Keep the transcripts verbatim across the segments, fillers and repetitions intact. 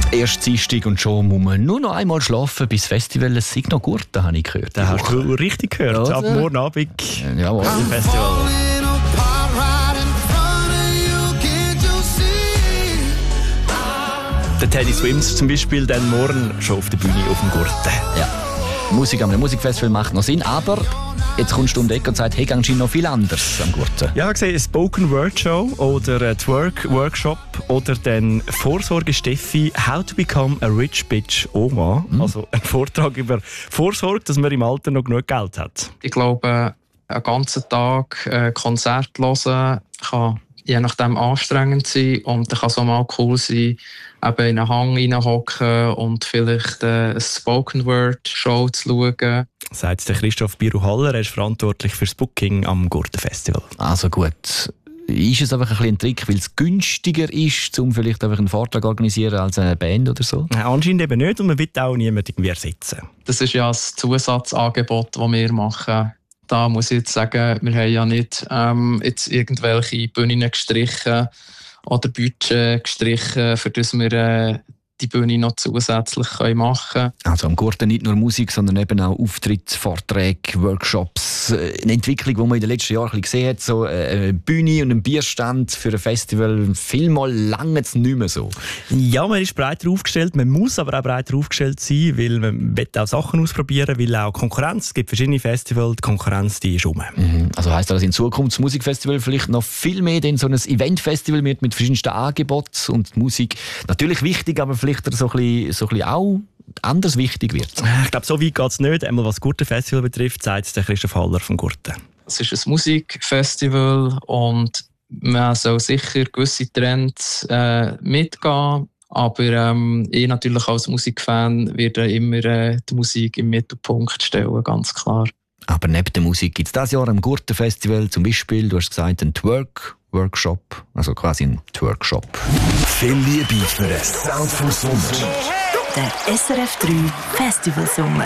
Erst Dienstag und schon muss man nur noch einmal schlafen bis Festival. Es ist noch gut, habe ich gehört. Das hast du richtig gehört. Oder? Ab morgen Abend. Jawohl. Festival. Der Teddy Swims zum Beispiel dann morgen schon auf der Bühne auf dem Gurten. Ja. Musik am Musikfestival macht noch Sinn, aber jetzt kommst du um die Ecke und sagst, hey, gehst du noch viel anders am Gurten? Ja, gesehen, eine Spoken Word Show oder ein Twerk Workshop oder dann Vorsorge Steffi, How to Become a Rich Bitch Oma. Mhm. Also ein Vortrag über Vorsorge, dass man im Alter noch genug Geld hat. Ich glaube, einen ganzen Tag äh, Konzert hören kann je nachdem anstrengend sein und dann kann es auch mal cool sein, eben in einen Hang reinhocken und vielleicht äh, eine Spoken Word Show zu schauen. Sagt der Christoph Biru-Haller, er ist verantwortlich für das Booking am Gurten-Festival. Also gut, ist es einfach ein, ein Trick, weil es günstiger ist, um vielleicht einfach einen Vortrag zu organisieren als eine Band oder so? Ja, anscheinend eben nicht und man will auch niemanden irgendwie ersetzen. Das ist ja das Zusatzangebot, das wir machen. Da muss ich jetzt sagen, wir haben ja nicht ähm, jetzt irgendwelche Bühnen gestrichen oder Budget gestrichen, für das wir äh, die Bühne noch zusätzlich machen können. Also am Gurten nicht nur Musik, sondern eben auch Auftritte, Vorträge, Workshops. Eine Entwicklung, die man in den letzten Jahren ein bisschen gesehen hat, so eine Bühne und ein Bierstand für ein Festival, vielmal lange es nicht mehr so. Ja, man ist breiter aufgestellt, man muss aber auch breiter aufgestellt sein, weil man will auch Sachen ausprobieren, weil auch Konkurrenz, es gibt verschiedene Festivals, die Konkurrenz die ist rum. Mhm. Also heisst das, dass in Zukunft das Musikfestival vielleicht noch viel mehr denn so ein Eventfestival wird mit verschiedensten Angeboten und Musik natürlich wichtig, aber vielleicht so ein bisschen, so ein bisschen auch anders wichtig wird. Ich glaube, so weit geht es nicht. Einmal was das Gurten-Festival betrifft, sagt der Christoph Haller vom Gurten. Es ist ein Musikfestival und man soll sicher gewisse Trends äh, mitgehen. Aber ähm, ich natürlich als Musikfan werde immer äh, die Musik im Mittelpunkt stellen, ganz klar. Aber neben der Musik gibt es dieses Jahr am Gurten-Festival zum Beispiel, du hast gesagt, einen Twerk-Workshop, also quasi ein Twerkshop. Viel Liebe für den Sound vom Sommer. Der S R F drei Festival Sommer.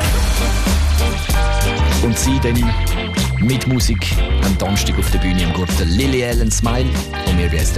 Und sie dann mit Musik am Donnerstag auf der Bühne am Gurten. Lily Allen Smile und wir bei S